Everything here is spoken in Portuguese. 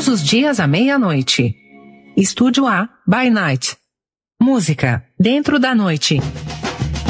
todos os dias à meia-noite. Estúdio A, by Night. Música, dentro da noite.